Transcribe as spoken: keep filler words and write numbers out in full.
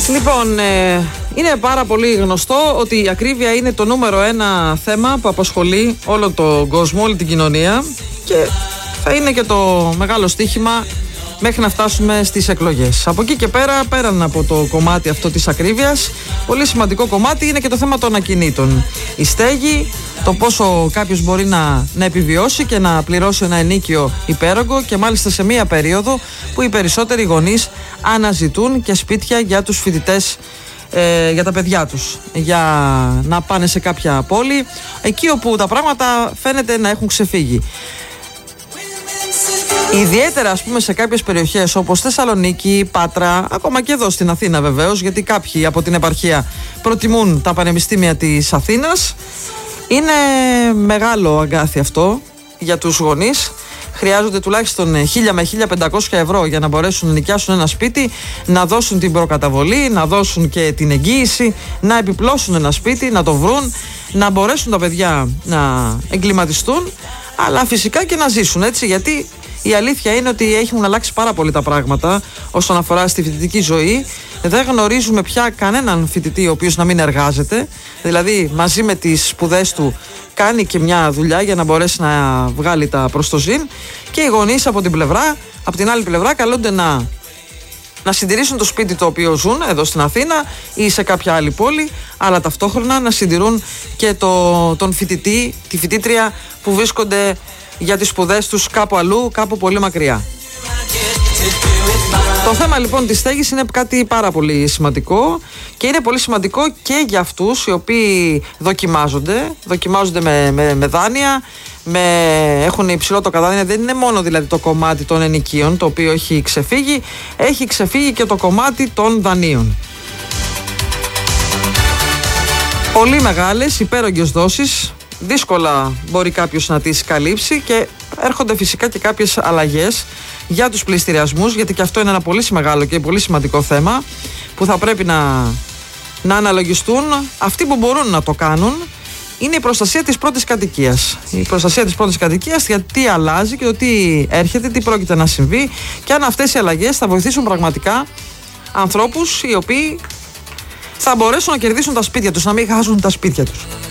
Λοιπόν, ε, είναι πάρα πολύ γνωστό ότι η ακρίβεια είναι το νούμερο ένα θέμα που απασχολεί όλο τον κόσμο, όλη την κοινωνία, και θα είναι και το μεγάλο στοίχημα μέχρι να φτάσουμε στις εκλογές. Από εκεί και πέρα, πέραν από το κομμάτι αυτό της ακρίβειας, πολύ σημαντικό κομμάτι είναι και το θέμα των ακινήτων. Η στέγη, το πόσο κάποιος μπορεί να, να επιβιώσει και να πληρώσει ένα ενοίκιο υπέρογκο, και μάλιστα σε μία περίοδο που οι περισσότεροι γονείς αναζητούν και σπίτια για τους φοιτητές, ε, για τα παιδιά τους, για να πάνε σε κάποια πόλη, εκεί όπου τα πράγματα φαίνεται να έχουν ξεφύγει. Ιδιαίτερα, ας πούμε, σε κάποιες περιοχές όπως Θεσσαλονίκη, Πάτρα, ακόμα και εδώ στην Αθήνα βεβαίως, γιατί κάποιοι από την επαρχία προτιμούν τα πανεπιστήμια της Αθήνας. Είναι μεγάλο αγκάθι αυτό για τους γονείς. Χρειάζονται τουλάχιστον χίλια με χίλια πεντακόσια ευρώ για να μπορέσουν να νοικιάσουν ένα σπίτι, να δώσουν την προκαταβολή, να δώσουν και την εγγύηση, να επιπλώσουν ένα σπίτι, να το βρουν, να μπορέσουν τα παιδιά να εγκληματιστούν, αλλά φυσικά και να ζήσουν, έτσι, γιατί η αλήθεια είναι ότι έχουν αλλάξει πάρα πολύ τα πράγματα όσον αφορά στη φοιτητική ζωή. Δεν γνωρίζουμε πια κανέναν φοιτητή ο οποίος να μην εργάζεται. Δηλαδή, μαζί με τις σπουδές του κάνει και μια δουλειά για να μπορέσει να βγάλει τα προστοζήν. Και οι γονείς από την πλευρά, από την άλλη πλευρά, καλούνται να, να συντηρήσουν το σπίτι το οποίο ζουν εδώ στην Αθήνα ή σε κάποια άλλη πόλη, αλλά ταυτόχρονα να συντηρούν και το, τον φοιτητή, τη φοιτήτρια που βρίσκονται για τις σπουδές τους κάπου αλλού, κάπου πολύ μακριά. Το θέμα λοιπόν της στέγης είναι κάτι πάρα πολύ σημαντικό, και είναι πολύ σημαντικό και για αυτούς οι οποίοι δοκιμάζονται, δοκιμάζονται με, με, με δάνεια, με, έχουν υψηλό το δάνεια. Δεν είναι μόνο δηλαδή το κομμάτι των ενοικίων το οποίο έχει ξεφύγει, έχει ξεφύγει και το κομμάτι των δανείων. Πολύ μεγάλες, υπέρογγες δόσεις, δύσκολα μπορεί κάποιος να τις καλύψει, και έρχονται φυσικά και κάποιες αλλαγές για τους πληστηριασμούς, γιατί και αυτό είναι ένα πολύ μεγάλο και πολύ σημαντικό θέμα που θα πρέπει να, να αναλογιστούν. Αυτοί που μπορούν να το κάνουν είναι η προστασία της πρώτης κατοικίας. Η προστασία της πρώτης κατοικίας, γιατί τι αλλάζει και το τι έρχεται, τι πρόκειται να συμβεί, και αν αυτές οι αλλαγές θα βοηθήσουν πραγματικά ανθρώπους οι οποίοι θα μπορέσουν να κερδίσουν τα σπίτια τους, να μην χάσουν τα σπίτια τους.